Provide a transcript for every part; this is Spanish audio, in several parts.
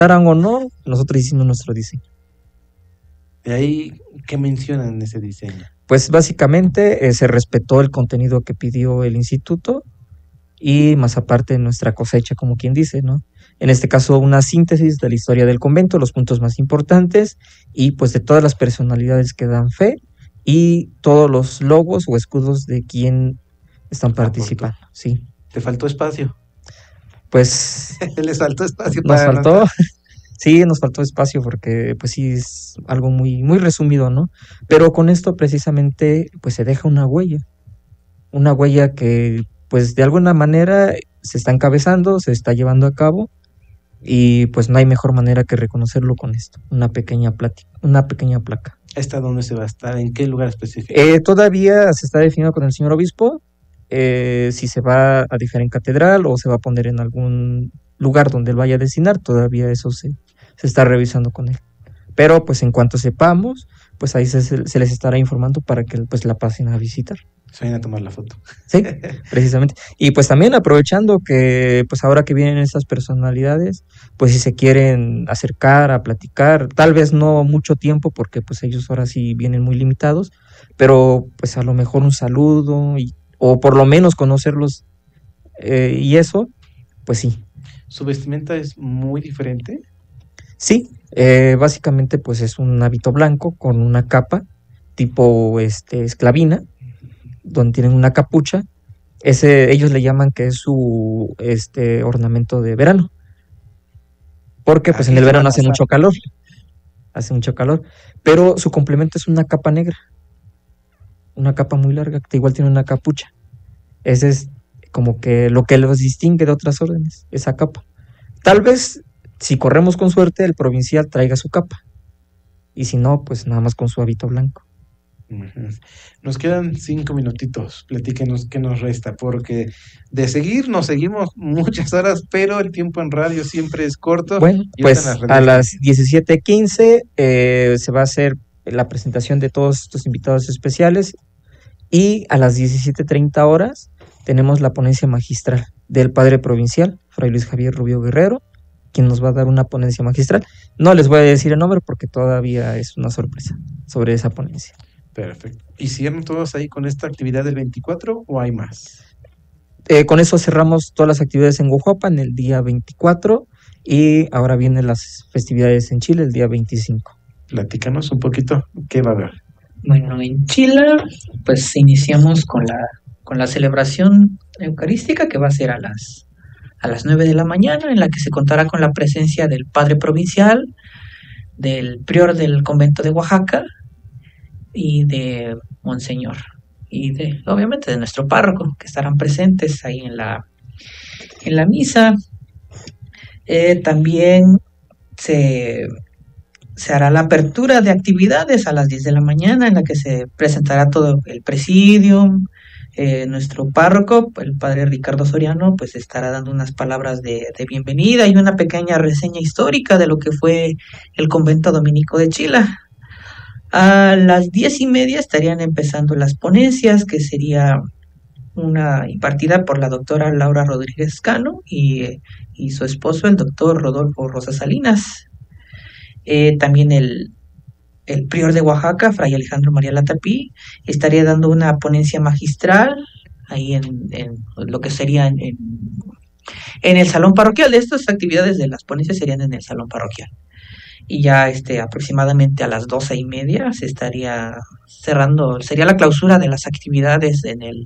o no, nosotros hicimos nuestro diseño. De ahí, ¿qué mencionan en ese diseño? Pues básicamente se respetó el contenido que pidió el instituto y más aparte nuestra cosecha, como quien dice, ¿no? En este caso, una síntesis de la historia del convento, los puntos más importantes y pues de todas las personalidades que dan fe y todos los logos o escudos de quien están participando, sí. ¿Te faltó espacio? Pues les faltó espacio nos para faltó, sí, nos faltó espacio porque pues sí es algo muy, muy resumido, ¿no? Pero con esto precisamente pues se deja una huella que pues de alguna manera se está encabezando, se está llevando a cabo y pues no hay mejor manera que reconocerlo con esto, una pequeña placa. ¿Esta dónde se va a estar? ¿En qué lugar específico? Todavía se está definiendo con el señor obispo si se va a dejar en catedral o se va a poner en algún lugar donde él vaya a designar, todavía eso se está revisando con él. Pero pues en cuanto sepamos, pues ahí se les estará informando para que pues la pasen a visitar. Se vayan a tomar la foto. Sí, precisamente. Y pues también aprovechando que pues ahora que vienen estas personalidades, pues si se quieren acercar a platicar, tal vez no mucho tiempo porque pues ellos ahora sí vienen muy limitados, pero pues a lo mejor un saludo o por lo menos conocerlos y eso, pues sí. ¿Su vestimenta es muy diferente? Sí, básicamente pues es un hábito blanco con una capa tipo esclavina, donde tienen una capucha. Ellos le llaman que es su ornamento de verano, porque pues en el verano hace mucho calor, pero su complemento es una capa negra, una capa muy larga, que igual tiene una capucha. Ese es como que lo que los distingue de otras órdenes, esa capa. Tal vez, si corremos con suerte, el provincial traiga su capa, y si no, pues nada más con su hábito blanco. Nos quedan 5 minutitos, platíquenos qué nos resta, porque de seguir nos seguimos muchas horas, pero el tiempo en radio siempre es corto. Bueno, pues a las 17:15 se va a hacer la presentación de todos estos invitados especiales y a las 17:30 horas tenemos la ponencia magistral del padre provincial, Fray Luis Javier Rubio Guerrero, quien nos va a dar una ponencia magistral. No les voy a decir el nombre porque todavía es una sorpresa sobre esa ponencia. Perfecto. ¿Y cierran todos ahí con esta actividad del 24 o hay más? Con eso cerramos todas las actividades en Huajuapan el día 24 y ahora vienen las festividades en Chile el día 25. Platícanos un poquito, ¿qué va a haber? Bueno, en Chile pues iniciamos con la celebración eucarística que va a ser a las 9 de la mañana, en la que se contará con la presencia del padre provincial, del prior del convento de Oaxaca y de Monseñor y obviamente de nuestro párroco, que estarán presentes ahí en la misa. También se hará la apertura de actividades a las 10 de la mañana, en la que se presentará todo el presidium. Nuestro párroco, el padre Ricardo Soriano, pues estará dando unas palabras de bienvenida y una pequeña reseña histórica de lo que fue el convento dominico de Chile. A las 10:30 estarían empezando las ponencias, que sería una impartida por la doctora Laura Rodríguez Cano y su esposo, el doctor Rodolfo Rosas Salinas. También el prior de Oaxaca, Fray Alejandro María Latapí, estaría dando una ponencia magistral ahí en lo que sería en el salón parroquial. Estas actividades de las ponencias serían en el salón parroquial. Y ya aproximadamente a las 12:30 se estaría cerrando, sería la clausura de las actividades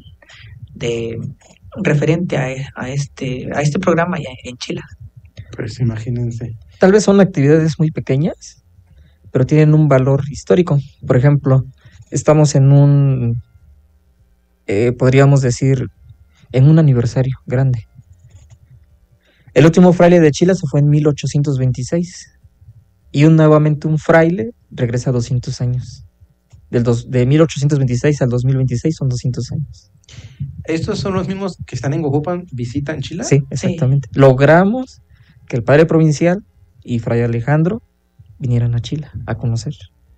referente a este programa ya en Chile. Pues imagínense. Tal vez son actividades muy pequeñas, pero tienen un valor histórico. Por ejemplo, estamos en podríamos decir, en un aniversario grande. El último fraile de Chile se fue en 1826 y nuevamente un fraile regresa a 200 años. De 1826 al 2026 son 200 años. ¿Estos son los mismos que están en Huajuapan, visitan Chile? Sí, exactamente. Sí. Logramos que el padre provincial y Fray Alejandro vinieran a Chile a conocer.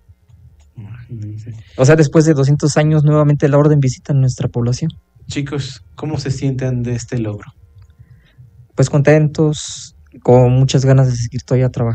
O sea, después de 200 años nuevamente la orden visita nuestra población. Chicos, ¿cómo se sienten de este logro? Pues contentos, con muchas ganas de seguir todavía trabajando.